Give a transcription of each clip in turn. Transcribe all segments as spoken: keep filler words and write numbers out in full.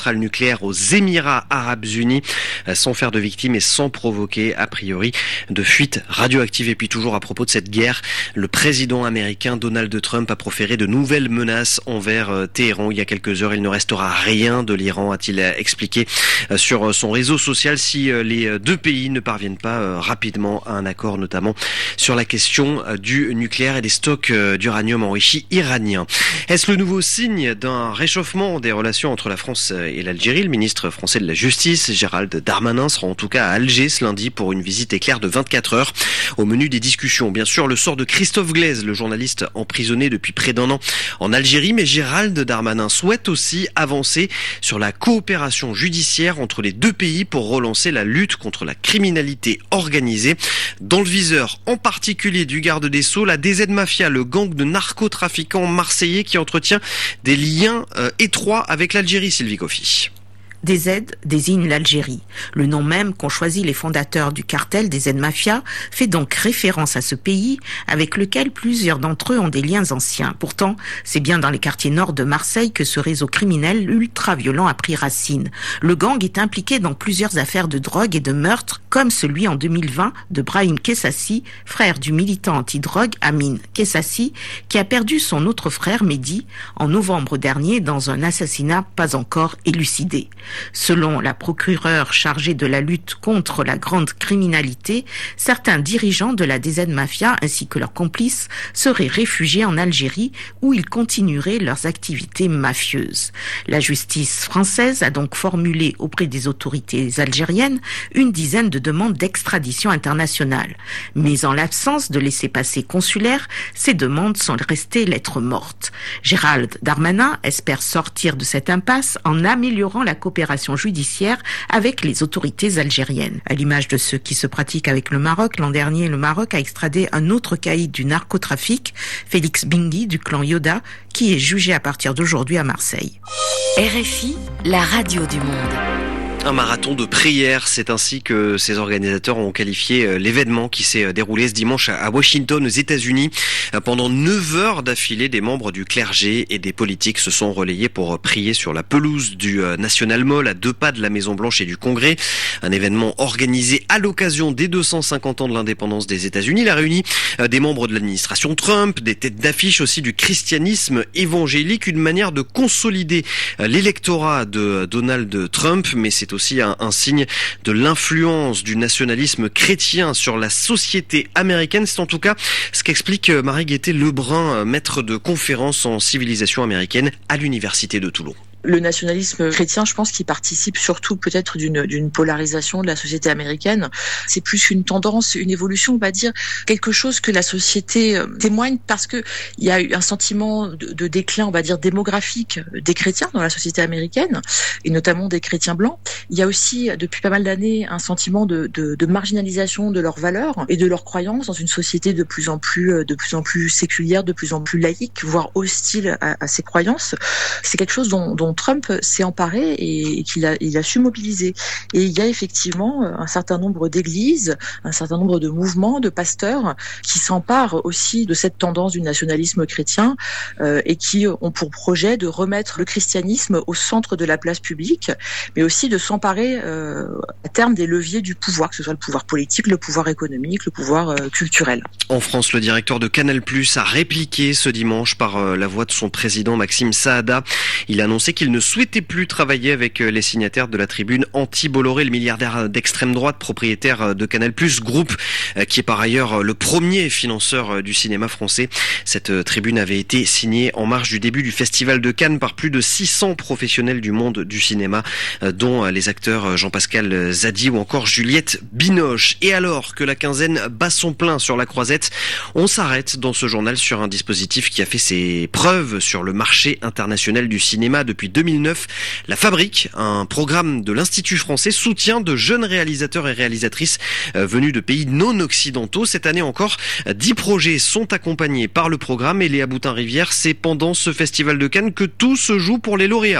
centrale nucléaire aux Émirats Arabes Unis, sans faire de victimes et sans provoquer, a priori, de fuite radioactive. Et puis toujours à propos de cette guerre, le président américain Donald Trump a proféré de nouvelles menaces envers Téhéran. Il y a quelques heures, il ne restera rien de l'Iran, a-t-il expliqué sur son réseau social, si les deux pays ne parviennent pas rapidement à un accord, notamment sur la question du nucléaire et des stocks d'uranium enrichi iranien. Est-ce le nouveau signe d'un réchauffement des relations entre la France et l'Algérie? Le ministre français de la Justice, Gérald Darmanin, sera en tout cas à Alger ce lundi pour une visite éclair de vingt-quatre heures. Au menu des discussions, bien sûr, le sort de Christophe Glaise, le journaliste emprisonné depuis près d'un an en Algérie, mais Gérald Darmanin souhaite aussi avancer sur la coopération judiciaire entre les deux pays pour relancer la lutte contre la criminalité organisée. Dans le viseur, en particulier du garde des Sceaux, la D Z Mafia, le gang de narcotrafiquants marseillais qui entretient des liens euh, étroits avec l'Algérie, Sylvie Coffy. D Z désigne l'Algérie. Le nom même qu'ont choisi les fondateurs du cartel D Z Mafia fait donc référence à ce pays avec lequel plusieurs d'entre eux ont des liens anciens. Pourtant, c'est bien dans les quartiers nord de Marseille que ce réseau criminel ultra-violent a pris racine. Le gang est impliqué dans plusieurs affaires de drogue et de meurtre, comme celui en deux mille vingt de Brahim Kessassi, frère du militant anti-drogue Amin Kessassi, qui a perdu son autre frère Mehdi en novembre dernier dans un assassinat pas encore élucidé. Selon la procureure chargée de la lutte contre la grande criminalité, certains dirigeants de la D Z Mafia ainsi que leurs complices seraient réfugiés en Algérie où ils continueraient leurs activités mafieuses. La justice française a donc formulé auprès des autorités algériennes une dizaine de demandes d'extradition internationale. Mais en l'absence de laissez-passer consulaire, ces demandes sont restées lettres mortes. Gérald Darmanin espère sortir de cette impasse en améliorant la coopération judiciaire avec les autorités algériennes. À l'image de ce qui se pratique avec le Maroc, l'an dernier, le Maroc a extradé un autre caïd du narcotrafic, Félix Bingui du clan Yoda, qui est jugé à partir d'aujourd'hui à Marseille. R F I, la radio du monde. Un marathon de prière, c'est ainsi que ses organisateurs ont qualifié l'événement qui s'est déroulé ce dimanche à Washington, aux États-Unis. Pendant neuf heures d'affilée, des membres du clergé et des politiques se sont relayés pour prier sur la pelouse du National Mall, à deux pas de la Maison-Blanche et du Congrès. Un événement organisé à l'occasion des deux cent cinquante ans de l'indépendance des États-Unis. Il a réuni des membres de l'administration Trump, des têtes d'affiche aussi du christianisme évangélique, une manière de consolider l'électorat de Donald Trump, mais c'est aussi un, un signe de l'influence du nationalisme chrétien sur la société américaine. C'est en tout cas ce qu'explique Marie-Guettet Lebrun, maître de conférences en civilisation américaine à l'université de Toulon. Le nationalisme chrétien, je pense qu'il participe surtout peut-être d'une, d'une polarisation de la société américaine. C'est plus une tendance, une évolution, on va dire, quelque chose que la société témoigne parce que il y a eu un sentiment de, de déclin, on va dire, démographique des chrétiens dans la société américaine, et notamment des chrétiens blancs. Il y a aussi, depuis pas mal d'années, un sentiment de, de, de marginalisation de leurs valeurs et de leurs croyances dans une société de plus en plus, de plus en plus séculière, de plus en plus laïque, voire hostile à, à ces croyances. C'est quelque chose dont, dont Trump s'est emparé et qu'il a, il a su mobiliser. Et il y a effectivement un certain nombre d'églises, un certain nombre de mouvements, de pasteurs qui s'emparent aussi de cette tendance du nationalisme chrétien euh, et qui ont pour projet de remettre le christianisme au centre de la place publique, mais aussi de s'emparer euh, à terme des leviers du pouvoir, que ce soit le pouvoir politique, le pouvoir économique, le pouvoir euh, culturel. En France, le directeur de Canal plus, a répliqué ce dimanche par euh, la voix de son président Maxime Saada. Il a annoncé qu'il ne souhaitait plus travailler avec les signataires de la tribune anti-Bolloré, le milliardaire d'extrême droite, propriétaire de Canal plus, groupe qui est par ailleurs le premier financeur du cinéma français. Cette tribune avait été signée en marge du début du Festival de Cannes par plus de six cents professionnels du monde du cinéma, dont les acteurs Jean-Pascal Zadi ou encore Juliette Binoche. Et alors que la quinzaine bat son plein sur la Croisette, on s'arrête dans ce journal sur un dispositif qui a fait ses preuves sur le marché international du cinéma depuis deux mille neuf. La Fabrique, un programme de l'Institut français, soutient de jeunes réalisateurs et réalisatrices venus de pays non occidentaux. Cette année encore, dix projets sont accompagnés par le programme et Léa Boutin-Rivière, c'est pendant ce festival de Cannes que tout se joue pour les lauréats.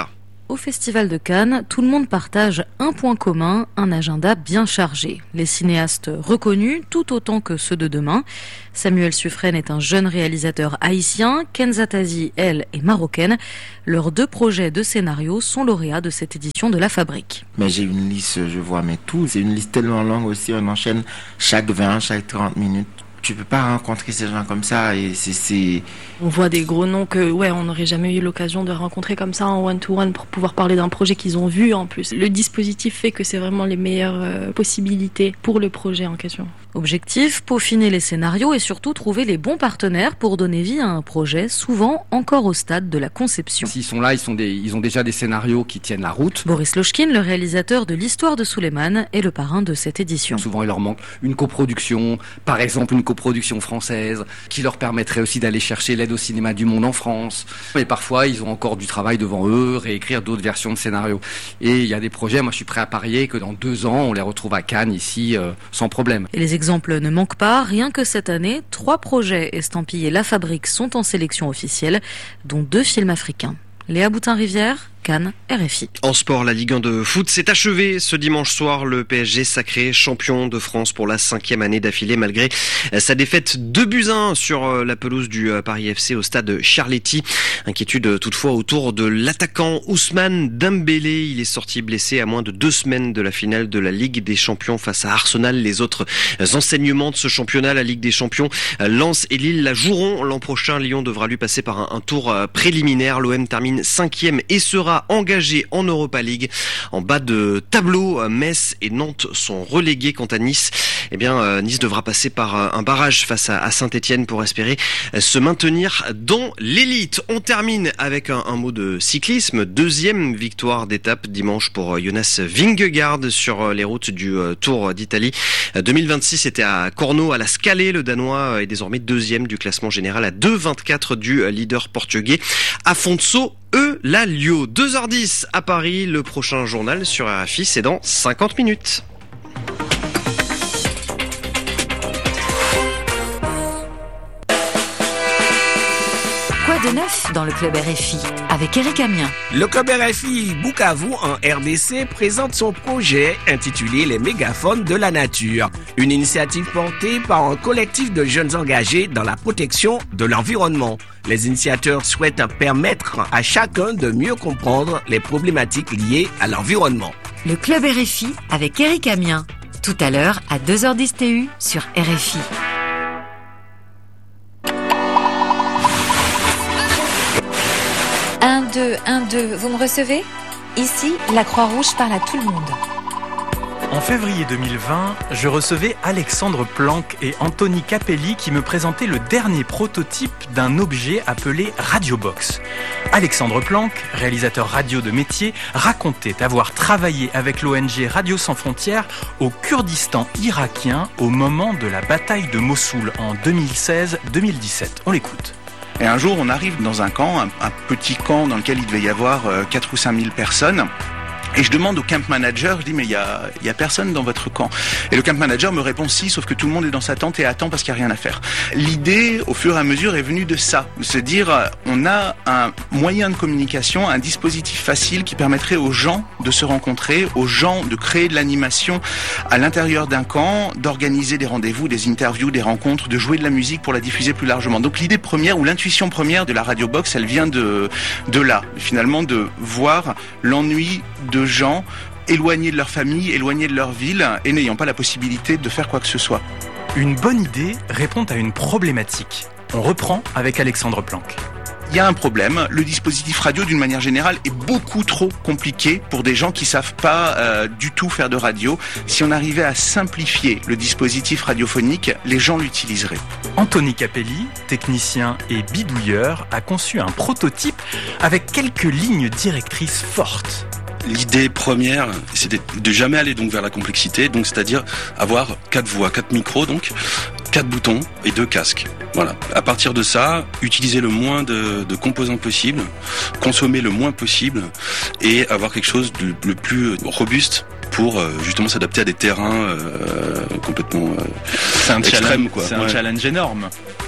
au Festival de Cannes, tout le monde partage un point commun, un agenda bien chargé. Les cinéastes reconnus, tout autant que ceux de demain. Samuel Suffren est un jeune réalisateur haïtien, Kenza Tazi, elle, est marocaine. Leurs deux projets de scénario sont lauréats de cette édition de La Fabrique. Mais j'ai une liste, je vois mes tout, c'est une liste tellement longue aussi, on enchaîne chaque vingt, chaque trente minutes. Tu peux pas rencontrer ces gens comme ça et c'est, c'est... On voit des gros noms que ouais on n'aurait jamais eu l'occasion de rencontrer comme ça en one-to-one pour pouvoir parler d'un projet qu'ils ont vu en plus. Le dispositif fait que c'est vraiment les meilleures euh, possibilités pour le projet en question. Objectif, peaufiner les scénarios et surtout trouver les bons partenaires pour donner vie à un projet souvent encore au stade de la conception. S'ils sont là, ils, sont des, ils ont déjà des scénarios qui tiennent la route. Boris Lochkin, le réalisateur de l'Histoire de Souleymane, est le parrain de cette édition. Souvent il leur manque une coproduction, par exemple une coproduction française, qui leur permettrait aussi d'aller chercher l'aide au cinéma du monde en France. Et parfois ils ont encore du travail devant eux, réécrire d'autres versions de scénarios. Et il y a des projets, moi je suis prêt à parier que dans deux ans on les retrouve à Cannes ici euh, sans problème. Et les exemples ne manquent pas, rien que cette année, trois projets estampillés La Fabrique sont en sélection officielle, dont deux films africains. Léa Boutin-Rivière, Cannes, R F I. En sport, la Ligue un de foot s'est achevée ce dimanche soir. Le P S G sacré champion de France pour la cinquième année d'affilée malgré sa défaite deux buts à un sur la pelouse du Paris F C au stade Charletti. Inquiétude toutefois autour de l'attaquant Ousmane Dembélé. Il est sorti blessé à moins de deux semaines de la finale de la Ligue des Champions face à Arsenal. Les autres enseignements de ce championnat, la Ligue des Champions, Lens et Lille la joueront l'an prochain. Lyon devra lui passer par un, un tour préliminaire. L'O M termine cinquième et sera engagé en Europa League. En bas de tableau, Metz et Nantes sont relégués. Quant à Nice, eh bien, Nice devra passer par un barrage face à Saint-Etienne pour espérer se maintenir dans l'élite. On termine avec un, un mot de cyclisme. Deuxième victoire d'étape dimanche pour Jonas Vingegaard sur les routes du Tour d'Italie. deux mille vingt-six, c'était à Corno, à la Scalée. Le Danois est désormais deuxième du classement général à deux vingt-quatre du leader portugais Afonso Eulalio. deux heures dix à Paris, le prochain journal sur R F I, c'est dans cinquante minutes. Quoi de neuf dans le Club R F I avec Eric Amien? Le Club R F I Bukavu en R D C présente son projet intitulé Les mégaphones de la nature. Une initiative portée par un collectif de jeunes engagés dans la protection de l'environnement. Les initiateurs souhaitent permettre à chacun de mieux comprendre les problématiques liées à l'environnement. Le Club R F I avec Eric Amien. Tout à l'heure à deux heures dix T U sur R F I. un, deux, un, deux, vous me recevez? Ici, la Croix-Rouge parle à tout le monde. En février deux mille vingt, je recevais Alexandre Planck et Anthony Capelli qui me présentaient le dernier prototype d'un objet appelé Radiobox. Alexandre Planck, réalisateur radio de métier, racontait avoir travaillé avec l'O N G Radio Sans Frontières au Kurdistan irakien au moment de la bataille de Mossoul en deux mille seize deux mille dix-sept. On l'écoute. Et un jour, on arrive dans un camp, un, un petit camp dans lequel il devait y avoir euh, quatre ou cinq mille personnes. Et je demande au camp manager, je dis mais il y a, y a personne dans votre camp. Et le camp manager me répond si, sauf que tout le monde est dans sa tente et attend parce qu'il n'y a rien à faire. L'idée, au fur et à mesure, est venue de ça, de se dire on a un moyen de communication, un dispositif facile qui permettrait aux gens de se rencontrer, aux gens de créer de l'animation à l'intérieur d'un camp, d'organiser des rendez-vous, des interviews, des rencontres, de jouer de la musique pour la diffuser plus largement. Donc l'idée première ou l'intuition première de la Radio Box, elle vient de, de là, finalement de voir l'ennui de gens éloignés de leur famille, éloignés de leur ville et n'ayant pas la possibilité de faire quoi que ce soit. Une bonne idée répond à une problématique. On reprend avec Alexandre Planck. Il y a un problème, le dispositif radio d'une manière générale est beaucoup trop compliqué pour des gens qui savent pas euh, du tout faire de radio. Si on arrivait à simplifier le dispositif radiophonique, les gens l'utiliseraient. Anthony Capelli, technicien et bidouilleur, a conçu un prototype avec quelques lignes directrices fortes. L'idée première, c'était de jamais aller donc vers la complexité, donc c'est-à-dire avoir quatre voix, quatre micros, donc quatre boutons et deux casques. Voilà. À partir de ça, utiliser le moins de, de composants possible, consommer le moins possible et avoir quelque chose de le plus robuste pour euh, justement s'adapter à des terrains euh, complètement euh, c'est un extrêmes. Challenge, quoi. C'est ouais. un challenge énorme.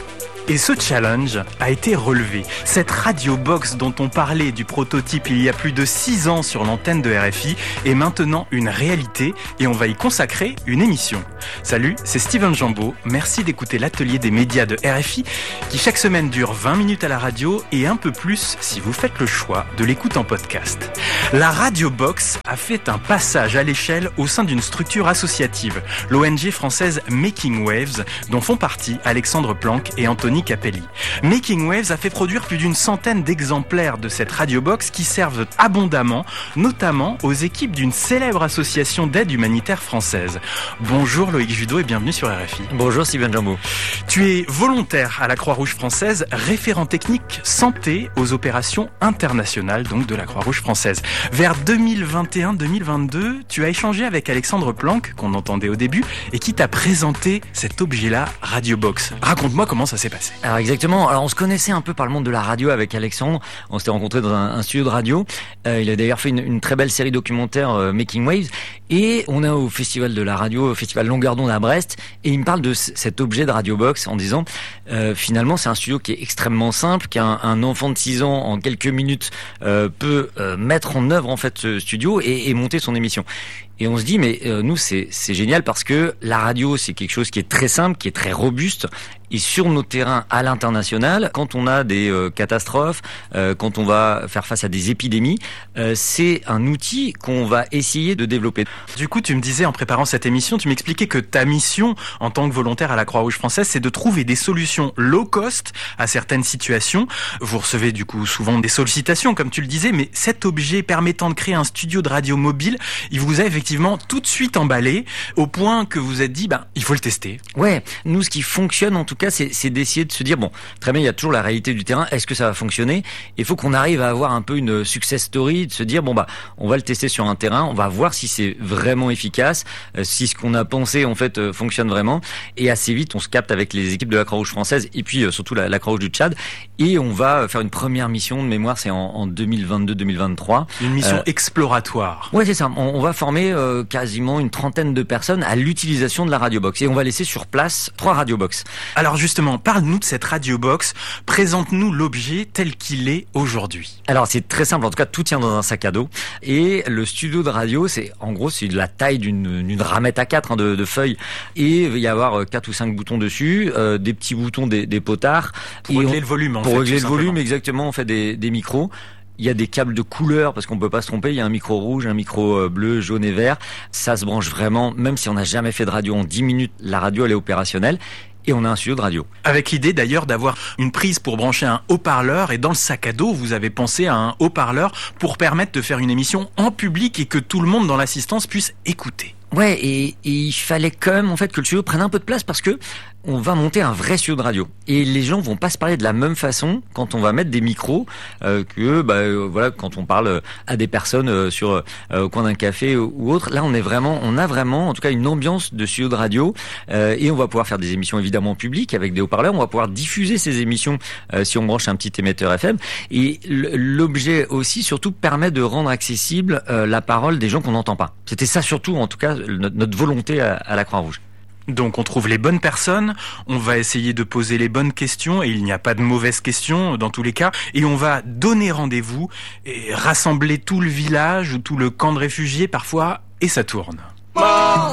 Et ce challenge a été relevé. Cette radio box dont on parlait du prototype il y a plus de six ans sur l'antenne de R F I est maintenant une réalité et on va y consacrer une émission. Salut, c'est Steven Jambeau. Merci d'écouter l'atelier des médias de R F I qui chaque semaine dure vingt minutes à la radio et un peu plus si vous faites le choix de l'écoute en podcast. La radio box a fait un passage à l'échelle au sein d'une structure associative, l'O N G française Making Waves, dont font partie Alexandre Planck et Anthony Capelli. Making Waves a fait produire plus d'une centaine d'exemplaires de cette radio box qui servent abondamment, notamment aux équipes d'une célèbre association d'aide humanitaire française. Bonjour Loïc Judeau et bienvenue sur R F I. Bonjour Steven Jambeau. Tu es volontaire à la Croix-Rouge française, référent technique santé aux opérations internationales donc de la Croix-Rouge française. Vers deux mille vingt et un deux mille vingt-deux, tu as échangé avec Alexandre Planck, qu'on entendait au début, et qui t'a présenté cet objet-là, Radio Box. Raconte-moi comment ça s'est passé. Alors exactement, alors on se connaissait un peu par le monde de la radio avec Alexandre, on s'était rencontrés dans un, un studio de radio, euh, il a d'ailleurs fait une, une très belle série documentaire euh, Making Waves, et on est au festival de la radio, au festival Longueur d'onde à Brest, et il me parle de c- cet objet de Radio Box en disant, euh, finalement c'est un studio qui est extrêmement simple, qu'un un enfant de six ans en quelques minutes euh, peut euh, mettre en œuvre en fait ce studio et, et monter son émission. Et on se dit, mais euh, nous, c'est, c'est génial parce que la radio, c'est quelque chose qui est très simple, qui est très robuste. Et sur nos terrains à l'international, quand on a des euh, catastrophes, euh, quand on va faire face à des épidémies, euh, c'est un outil qu'on va essayer de développer. Du coup, tu me disais en préparant cette émission, tu m'expliquais que ta mission en tant que volontaire à la Croix-Rouge française, c'est de trouver des solutions low cost à certaines situations. Vous recevez du coup souvent des sollicitations, comme tu le disais, mais cet objet permettant de créer un studio de radio mobile, il vous a effectivement tout de suite emballé, au point que vous vous êtes dit, ben, il faut le tester. Ouais, nous, ce qui fonctionne en tout cas, c'est, c'est d'essayer de se dire, bon, très bien, il y a toujours la réalité du terrain, est-ce que ça va fonctionner ? Il faut qu'on arrive à avoir un peu une success story, de se dire, bon, bah, on va le tester sur un terrain, on va voir si c'est vraiment efficace, euh, si ce qu'on a pensé, en fait, euh, fonctionne vraiment, et assez vite, on se capte avec les équipes de la Croix-Rouge française, et puis euh, surtout la, la Croix-Rouge du Tchad, et on va faire une première mission de mémoire, c'est en, en deux mille vingt-deux deux mille vingt-trois. Une mission euh, exploratoire. Ouais, c'est ça, on, on va former euh, quasiment une trentaine de personnes à l'utilisation de la radio box, et on va laisser sur place trois radio box. Alors justement, parle-nous de cette radio box, présente-nous l'objet tel qu'il est aujourd'hui. Alors c'est très simple, en tout cas tout tient dans un sac à dos, et le studio de radio, c'est en gros c'est de la taille d'une, d'une ramette A quatre hein, de, de feuilles, et il va y avoir quatre ou cinq boutons dessus, euh, des petits boutons, des, des potards. Pour régler on, le volume en pour fait. Pour régler le simplement. volume, exactement, on fait des, des micros. Il y a des câbles de couleur parce qu'on peut pas se tromper. Il y a un micro rouge, un micro bleu, jaune et vert. Ça se branche vraiment, même si on n'a jamais fait de radio en dix minutes, la radio elle est opérationnelle. Et on a un studio de radio. Avec l'idée d'ailleurs d'avoir une prise pour brancher un haut-parleur, et dans le sac à dos, vous avez pensé à un haut-parleur pour permettre de faire une émission en public et que tout le monde dans l'assistance puisse écouter. Ouais, et, et il fallait quand même en fait que le studio prenne un peu de place parce que on va monter un vrai studio de radio et les gens vont pas se parler de la même façon quand on va mettre des micros euh, que bah euh, voilà quand on parle à des personnes euh, sur euh, au coin d'un café ou, ou autre. Là, on est vraiment, on a vraiment en tout cas une ambiance de studio de radio euh, et on va pouvoir faire des émissions évidemment publiques avec des haut-parleurs. On va pouvoir diffuser ces émissions euh, si on branche un petit émetteur F M et l'objet aussi surtout permet de rendre accessible euh, la parole des gens qu'on n'entend pas. C'était ça surtout en tout cas notre, notre volonté à, à la Croix-Rouge. Donc on trouve les bonnes personnes, on va essayer de poser les bonnes questions et il n'y a pas de mauvaises questions dans tous les cas et on va donner rendez-vous et rassembler tout le village ou tout le camp de réfugiés parfois et ça tourne.